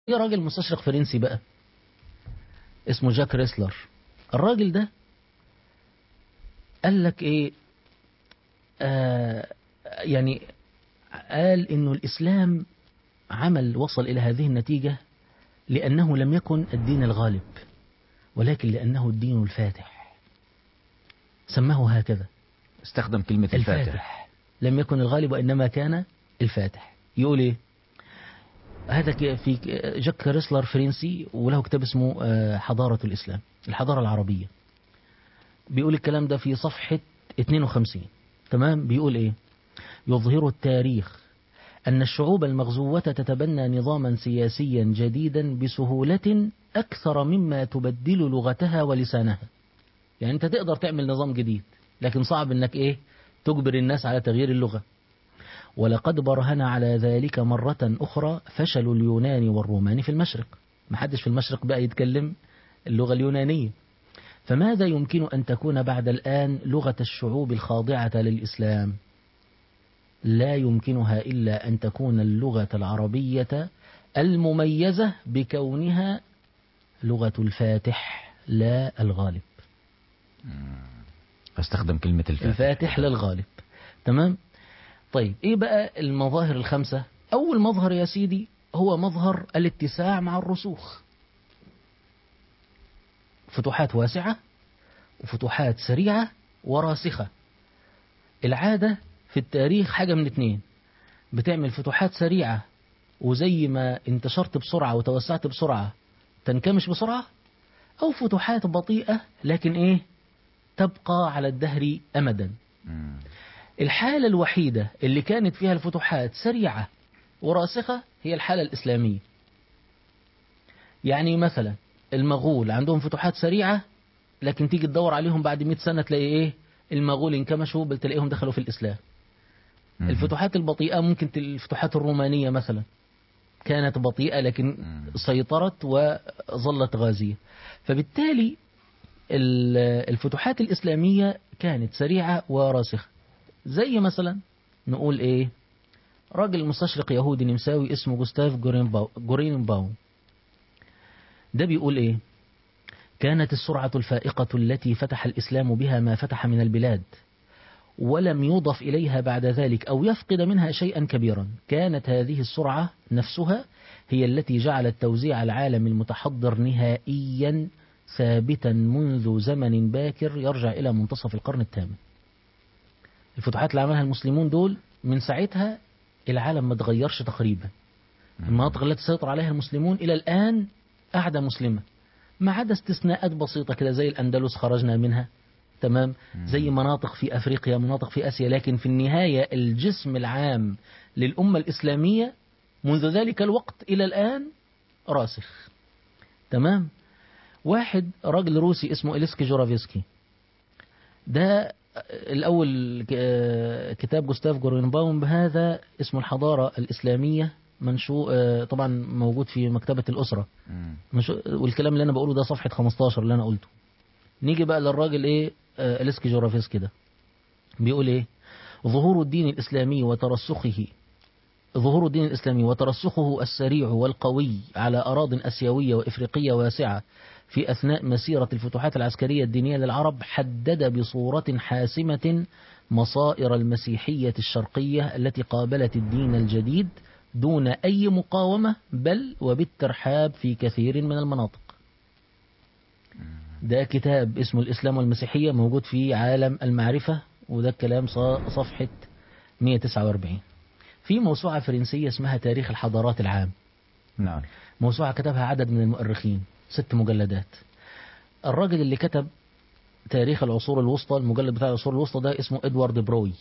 في راجل مستشرق فرنسي بقى اسمه جاك ريسلر. الراجل ده قال لك ايه، يعني قال انه الاسلام وصل الى هذه النتيجة لانه لم يكن الدين الغالب، ولكن لانه الدين الفاتح. سماه هكذا، استخدم كلمة الفاتح. لم يكن الغالب وانما كان الفاتح. يقول ايه هذا؟ في جاك ريسلر فرنسي وله كتاب اسمه حضارة الإسلام، الحضارة العربية. بيقول الكلام ده في صفحة 52. تمام. بيقول ايه؟ يظهر التاريخ أن الشعوب المغزوة تتبنى نظاما سياسيا جديدا بسهولة أكثر مما تبدل لغتها ولسانها. يعني أنت تقدر تعمل نظام جديد، لكن صعب أنك إيه تجبر الناس على تغيير اللغة. ولقد برهن على ذلك مرة أخرى فشل اليونان والرومان في المشرق. محدش في المشرق بقى يتكلم اللغة اليونانية. فماذا يمكن أن تكون بعد الآن لغة الشعوب الخاضعة للإسلام؟ لا يمكنها إلا أن تكون اللغة العربية المميزة بكونها لغة الفاتح لا الغالب. استخدم كلمة الفاتح لا الغالب. تمام. طيب ايه بقى المظاهر الخمسة؟ اول مظهر يا سيدي هو مظهر الاتساع مع الرسوخ. فتوحات واسعة وفتوحات سريعة وراسخة. العادة في التاريخ حاجة من اتنين: بتعمل فتوحات سريعة وزي ما انتشرت بسرعة وتوسعت بسرعة تنكمش بسرعة، او فتوحات بطيئة لكن ايه تبقى على الدهر امدا. الحالة الوحيدة اللي كانت فيها الفتوحات سريعة وراسخة هي الحالة الإسلامية. يعني مثلا المغول عندهم فتوحات سريعة، لكن تيجي تدور عليهم بعد 100 سنة تلاقي ايه المغول انكمشوا بل تلاقيهم دخلوا في الإسلام. الفتوحات البطيئة ممكن الفتوحات الرومانية مثلا كانت بطيئة لكن سيطرت وظلت غازية. فبالتالي الفتوحات الإسلامية كانت سريعة وراسخة. زي مثلا نقول ايه، راجل مستشرق يهودي نمساوي اسمه جوستاف جورينباوم. ده بيقول ايه: كانت السرعة الفائقة التي فتح الإسلام بها ما فتح من البلاد، ولم يضف إليها بعد ذلك أو يفقد منها شيئا كبيرا. كانت هذه السرعة نفسها هي التي جعلت توزيع العالم المتحضر نهائيا ثابتا منذ زمن باكر يرجع إلى منتصف القرن الثامن. الفتوحات اللي عملها المسلمون دول من ساعتها العالم ما تغيرش تقريبا. المناطق التي سيطر عليها المسلمون إلى الآن قاعدة مسلمة، ما عدا استثناءات بسيطة كده زي الأندلس خرجنا منها. تمام. زي مناطق في أفريقيا، مناطق في آسيا، لكن في النهاية الجسم العام للأمة الإسلامية منذ ذلك الوقت إلى الآن راسخ. تمام. واحد راجل روسي اسمه إليسكي جورافيسكي، ده الأول كتاب جوستاف جورينباوم بهذا اسمه الحضارة الإسلامية، منشور طبعا موجود في مكتبة الأسرة. والكلام اللي أنا بقوله ده صفحة 15 اللي أنا قلته. نيجي بقى للراجل إيه إليسكي جورافيسكي ده بيقول إيه: ظهور الدين الإسلامي وترسخه السريع والقوي على أراضٍ أسيوية وإفريقية واسعة في أثناء مسيرة الفتوحات العسكرية الدينية للعرب حدد بصورة حاسمة مصائر المسيحية الشرقية التي قابلت الدين الجديد دون أي مقاومة بل وبالترحاب في كثير من المناطق. ده كتاب اسمه الإسلام والمسيحية موجود في عالم المعرفة، وده الكلام صفحة 149. في موسوعة فرنسية اسمها تاريخ الحضارات العام. نعم. موسوعة كتبها عدد من المؤرخين 6 مجلدات. الراجل اللي كتب تاريخ العصور الوسطى، المجلد بتاع العصور الوسطى ده اسمه إدوارد بروي.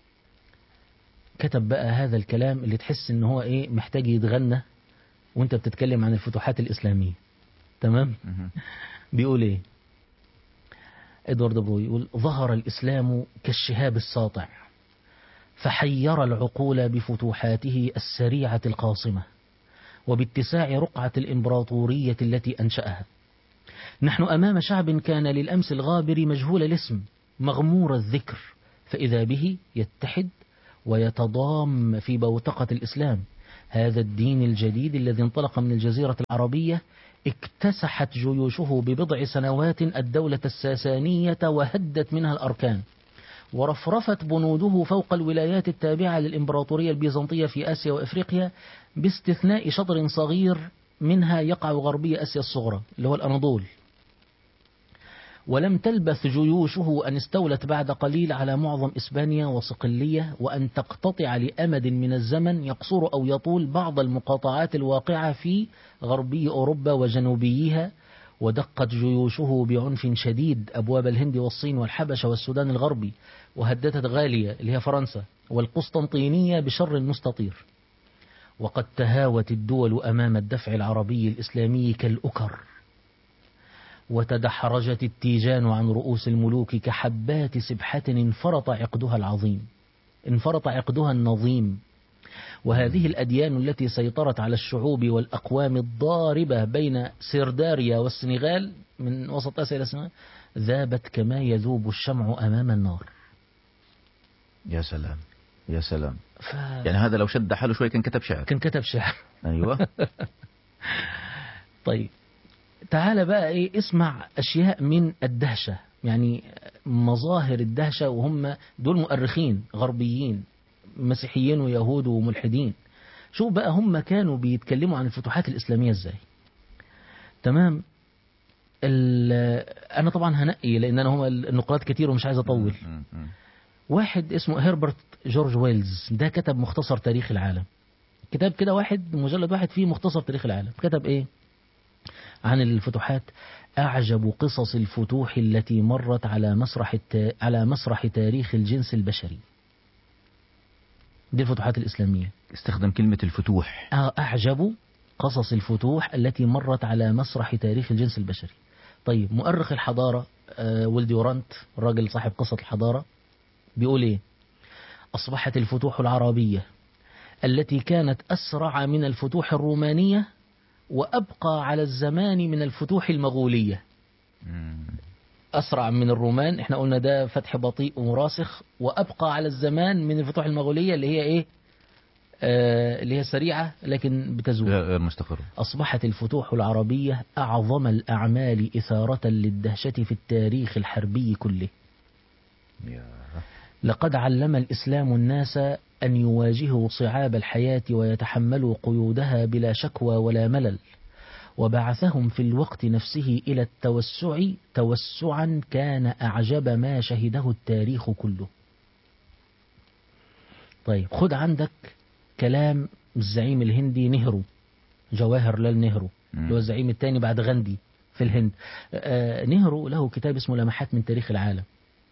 كتب بقى هذا الكلام اللي تحس ان هو ايه محتاج يتغنى وانت بتتكلم عن الفتوحات الإسلامية. تمام. بيقول ايه إدوارد بروي؟ يقول: ظهر الإسلام كالشهاب الساطع فحير العقول بفتوحاته السريعة القاصمة وباتساع رقعة الإمبراطورية التي أنشأها. نحن أمام شعب كان للأمس الغابر مجهول الاسم مغمور الذكر، فإذا به يتحد ويتضام في بوتقة الإسلام. هذا الدين الجديد الذي انطلق من الجزيرة العربية اكتسحت جيوشه ببضع سنوات الدولة الساسانية وهدت منها الأركان، ورفرفت بنوده فوق الولايات التابعة للإمبراطورية البيزنطية في آسيا وإفريقيا، باستثناء شطر صغير منها يقع غربي آسيا الصغرى اللي هو الأناضول. ولم تلبث جيوشه أن استولت بعد قليل على معظم إسبانيا وصقلية، وأن تقتطع لأمد من الزمن يقصر أو يطول بعض المقاطعات الواقعة في غربي أوروبا وجنوبيها. ودقت جيوشه بعنف شديد أبواب الهند والصين والحبشة والسودان الغربي، وهددت غالية اللي هي فرنسا والقسطنطينية بشر مستطير. وقد تهاوت الدول أمام الدفع العربي الإسلامي كالأكر، وتدحرجت التيجان عن رؤوس الملوك كحبات سبحة انفرط عقدها العظيم، انفرط عقدها النظيم. وهذه الأديان التي سيطرت على الشعوب والأقوام الضاربة بين سرداريا والسنغال من وسط آسيا إلى السنغال ذابت كما يذوب الشمع أمام النار. يا سلام يا سلام. يعني هذا لو شد حاله شوي كان كتب شعر. كان كتب شعر. أيوة. طيب تعال بقى إيه، اسمع أشياء من الدهشة، يعني مظاهر الدهشة، وهم دول مؤرخين غربيين مسيحيين ويهود وملحدين. شوف بقى هم كانوا بيتكلموا عن الفتوحات الإسلامية ازاي. تمام. أنا طبعا هنقي لأن أنا هم النقاط كتير ومش عايز أطول. واحد اسمه هربرت جورج ويلز، ده كتب مختصر تاريخ العالم، كتاب كده واحد مجلد واحد فيه مختصر تاريخ العالم. كتب ايه عن الفتوحات؟ أعجب قصص الفتوح التي مرت على مسرح تاريخ الجنس البشري. دي الفتوحات الإسلامية. استخدم كلمة الفتوح. أعجب قصص الفتوح التي مرت على مسرح تاريخ الجنس البشري. طيب مؤرخ الحضارة ويلديورانت، الراجل صاحب قصة الحضارة، بيقول ايه؟ أصبحت الفتوح العربية التي كانت أسرع من الفتوح الرومانية وأبقى على الزمان من الفتوح المغولية. أسرع من الرومان، احنا قلنا ده فتح بطيء وراسخ، وأبقى على الزمان من الفتوح المغولية اللي هي ايه؟ اللي هي سريعة لكن بتزول، غير مستقرة. أصبحت الفتوح العربية أعظم الأعمال إثارة للدهشة في التاريخ الحربي كله. لقد علم الإسلام الناس أن يواجهوا صعاب الحياة ويتحملوا قيودها بلا شكوى ولا ملل، وبعثهم في الوقت نفسه إلى التوسع توسعا كان أعجب ما شهده التاريخ كله. طيب خد عندك كلام الزعيم الهندي نهرو، جواهر لال نهرو، اللي هو الزعيم الثاني بعد غاندي في الهند. نهرو له كتاب اسمه لمحات من تاريخ العالم،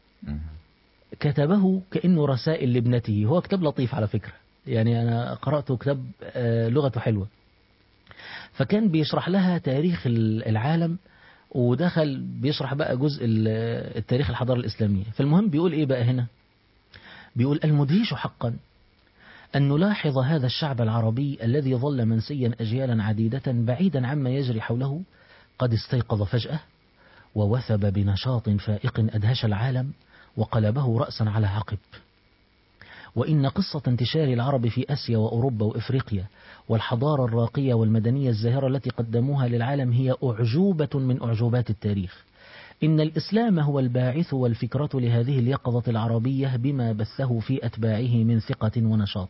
كتبه كأنه رسائل لابنته. هو كتاب لطيف على فكرة، يعني أنا قرأته، كتاب لغته حلوة. فكان بيشرح لها تاريخ العالم، ودخل بيشرح بقى جزء التاريخ الحضارة الإسلامية. فالمهم بيقول إيه بقى هنا؟ بيقول المدهش حقا أن نلاحظ هذا الشعب العربي الذي ظل منسيا أجيالا عديدة بعيدا عما يجري حوله قد استيقظ فجأة ووثب بنشاط فائق أدهش العالم وقلبه رأسا على عقب. وإن قصة انتشار العرب في آسيا وأوروبا وإفريقيا والحضارة الراقية والمدنية الزاهرة التي قدموها للعالم هي أعجوبة من أعجوبات التاريخ. إن الإسلام هو الباعث والفكرة لهذه اليقظة العربية بما بثه في أتباعه من ثقة ونشاط.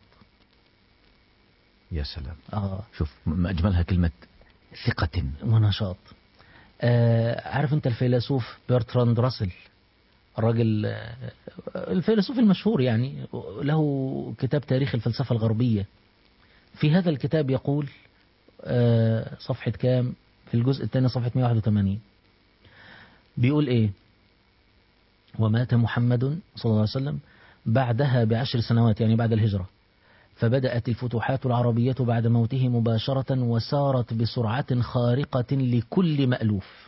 يا سلام. شوف ما أجملها كلمة ثقة ونشاط. عارف أنت الفيلسوف برتراند راسل، الراجل الفيلسوف المشهور، يعني له كتاب تاريخ الفلسفة الغربية. في هذا الكتاب يقول صفحة كام في الجزء الثاني صفحة 181، بيقول إيه؟ ومات محمد صلى الله عليه وسلم بعدها ب10 سنوات، يعني بعد الهجرة، فبدأت الفتوحات العربية بعد موته مباشرة وسارت بسرعة خارقة لكل مألوف.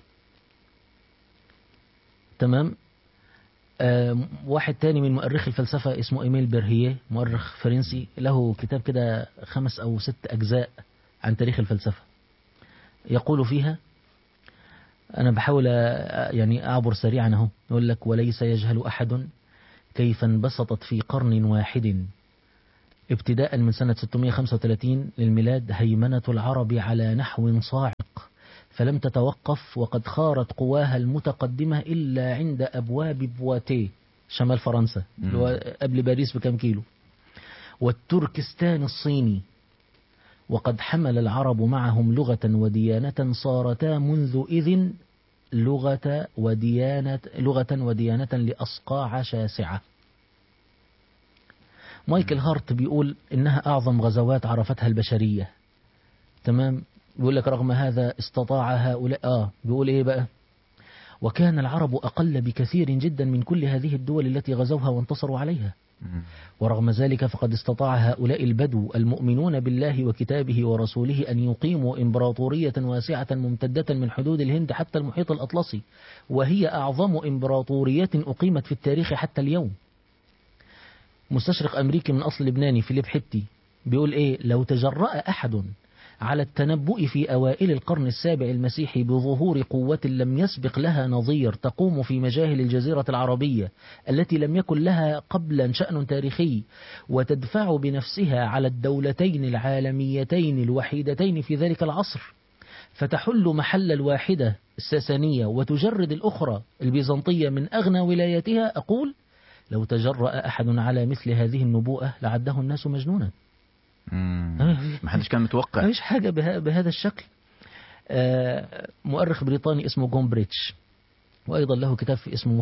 تمام. واحد تاني من مؤرخ الفلسفة اسمه إيميل بيرهيه، مؤرخ فرنسي، له كتاب كده 5 أو 6 أجزاء عن تاريخ الفلسفة. يقول فيها، أنا بحاول يعني أعبر سريعا اهو، يقول لك وليس يجهل أحد كيف انبسطت في قرن واحد ابتداء من سنة 635 للميلاد هيمنة العرب على نحو صاعق، فلم تتوقف، وقد خارت قواها المتقدمة إلا عند أبواب بواتيه شمال فرنسا اللي هو قبل باريس بكم كيلو، والتركستان الصيني. وقد حمل العرب معهم لغة وديانة صارتا منذ إذ لغة وديانة لأصقاع شاسعة. مايكل هارت بيقول إنها أعظم غزوات عرفتها البشرية. تمام. بيقول لك رغم هذا استطاع هؤلاء بيقول إيه بقى؟ وكان العرب أقل بكثير جدا من كل هذه الدول التي غزوها وانتصروا عليها، ورغم ذلك فقد استطاع هؤلاء البدو المؤمنون بالله وكتابه ورسوله أن يقيموا إمبراطورية واسعة ممتدة من حدود الهند حتى المحيط الأطلسي، وهي أعظم إمبراطورية أقيمت في التاريخ حتى اليوم. مستشرق أمريكي من أصل لبناني فيليب حتي بيقول إيه؟ لو تجرأ أحد على التنبؤ في أوائل القرن السابع المسيحي بظهور قوة لم يسبق لها نظير تقوم في مجاهل الجزيرة العربية التي لم يكن لها قبلا شأن تاريخي، وتدفع بنفسها على الدولتين العالميتين الوحيدتين في ذلك العصر، فتحل محل الواحدة الساسانية وتجرد الأخرى البيزنطية من أغنى ولاياتها، أقول لو تجرأ أحد على مثل هذه النبوءة لعده الناس مجنونا. ما حدش كان متوقع. ما فيش حاجة بهذا الشكل. مؤرخ بريطاني اسمه جومبريتش، وأيضا له كتاب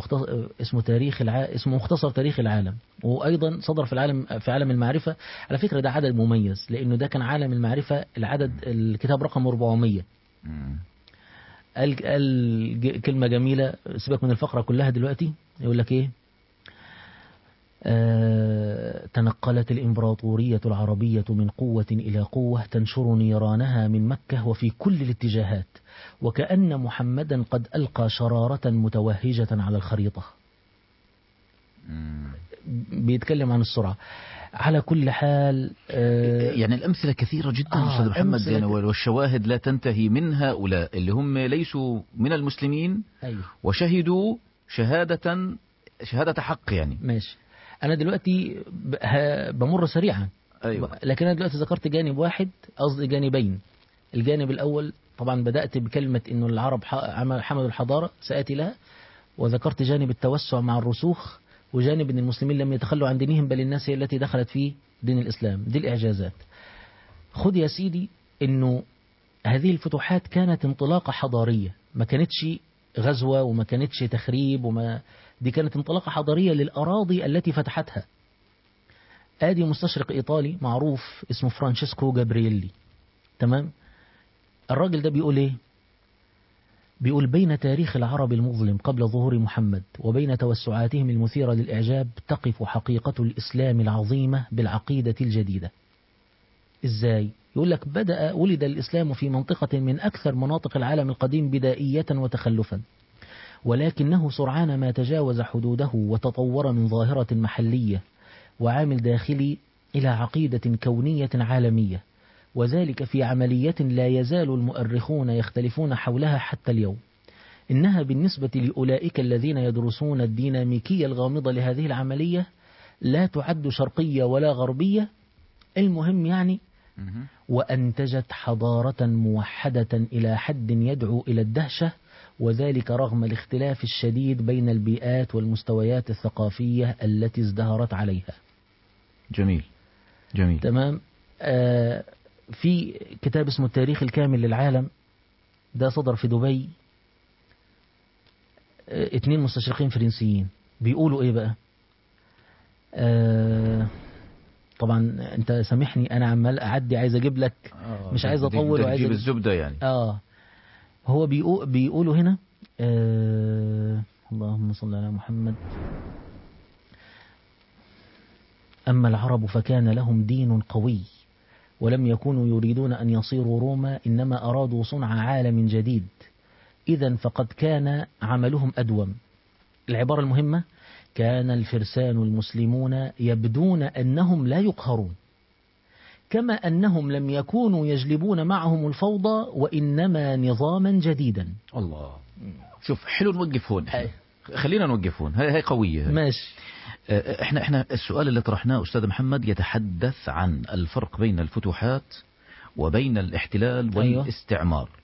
اسمه مختصر تاريخ العالم، وأيضا صدر في عالم المعرفة. على فكرة ده عدد مميز لأنه ده كان عالم المعرفة الكتاب رقم 400. قال كلمة جميلة، سيبك من الفقرة كلها دلوقتي. يقول لك إيه؟ تنقلت الإمبراطورية العربية من قوة إلى قوة تنشر نيرانها من مكة وفي كل الاتجاهات، وكأن محمدا قد ألقى شرارة متوهجة على الخريطة. بيتكلم عن السرعة. على كل حال يعني الأمثلة كثيرة جدا أستاذ محمد، يعني والشواهد لا تنتهي من هؤلاء اللي هم ليسوا من المسلمين. أيوه. وشهدوا شهادة حق يعني. ماشي. أنا دلوقتي بمر سريعا. أيوة. لكن أنا دلوقتي ذكرت جانب واحد، قصدي جانبين. الجانب الأول طبعا بدأت بكلمة إنه العرب حملوا الحضارة، سآتي لها، وذكرت جانب التوسع مع الرسوخ، وجانب أن المسلمين لم يتخلوا عن دينهم بل الناس هي التي دخلت في دين الإسلام. دي الإعجازات. خد يا سيدي إنه هذه الفتوحات كانت انطلاقة حضارية، ما كانتش غزوة وما كانتش تخريب دي كانت انطلاقة حضارية للأراضي التي فتحتها. آدي مستشرق إيطالي معروف اسمه فرانشيسكو جابرييلي. تمام. الراجل ده بيقول إيه؟ بيقول بين تاريخ العرب المظلم قبل ظهور محمد وبين توسعاتهم المثيرة للإعجاب تقف حقيقة الإسلام العظيمة بالعقيدة الجديدة. إزاي؟ يقول لك ولد الإسلام في منطقة من أكثر مناطق العالم القديم بدائية وتخلفا، ولكنه سرعان ما تجاوز حدوده وتطور من ظاهرة محلية وعامل داخلي إلى عقيدة كونية عالمية، وذلك في عملية لا يزال المؤرخون يختلفون حولها حتى اليوم. إنها بالنسبة لأولئك الذين يدرسون الديناميكية الغامضة لهذه العملية لا تعد شرقية ولا غربية، المهم يعني، وأنتجت حضارة موحدة إلى حد يدعو إلى الدهشة، وذلك رغم الاختلاف الشديد بين البيئات والمستويات الثقافية التي ازدهرت عليها. جميل جميل. تمام. في كتاب اسمه التاريخ الكامل للعالم، ده صدر في دبي. 2 مستشرقين فرنسيين بيقولوا ايه بقى؟ طبعا انت سامحني انا عمال اعدي، عايز اجيب لك، مش عايز اطول وعايز اجيب الزبدة يعني. هو بيقولوا هنا اللهم صل على محمد. أما العرب فكان لهم دين قوي ولم يكونوا يريدون أن يصيروا روما، إنما أرادوا صنع عالم جديد، إذن فقد كان عملهم أدوم. العبارة المهمة: كان الفرسان المسلمون يبدون أنهم لا يقهرون، كما أنهم لم يكونوا يجلبون معهم الفوضى وإنما نظاما جديدا. الله. شوف حلو نوقف هون. خلينا نوقف هون، هي قوية. ماشي. احنا السؤال اللي طرحناه أستاذ محمد يتحدث عن الفرق بين الفتوحات وبين الاحتلال أيوة. والاستعمار.